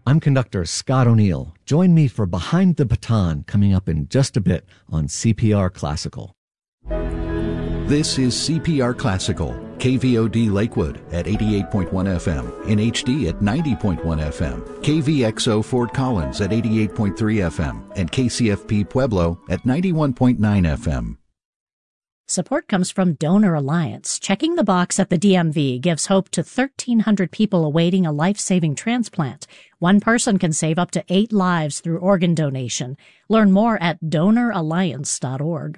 I'm conductor Scott O'Neill. Join me for Behind the Baton coming up in just a bit on CPR Classical. This is CPR Classical, KVOD Lakewood at 88.1 FM, in HD at 90.1 FM, KVXO Fort Collins at 88.3 FM, and KCFP Pueblo at 91.9 FM. Support comes from Donor Alliance. Checking the box at the DMV gives hope to 1,300 people awaiting a life-saving transplant. One person can save up to 8 lives through organ donation. Learn more at donoralliance.org.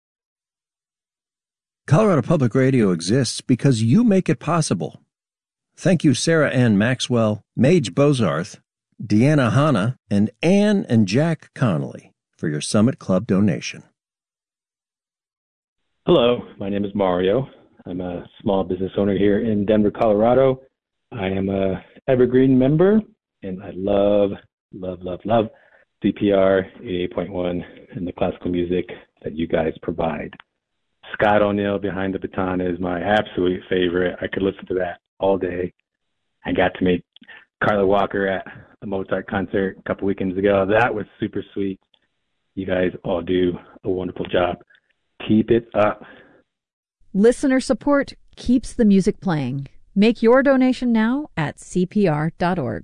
Colorado Public Radio exists because you make it possible. Thank you, Sarah Ann Maxwell, Mage Bozarth, Deanna Hanna, and Ann and Jack Connolly for your Summit Club donation. Hello, my name is Mario. I'm a small business owner here in Denver, Colorado. I am a Evergreen member, and I love CPR 88.1 and the classical music that you guys provide. Scott O'Neill, Behind the Baton, is my absolute favorite. I could listen to that all day. I got to meet Carla Walker at a Mozart concert a couple weekends ago. That was super sweet. You guys all do a wonderful job. Keep it up. Listener support keeps the music playing. Make your donation now at cpr.org.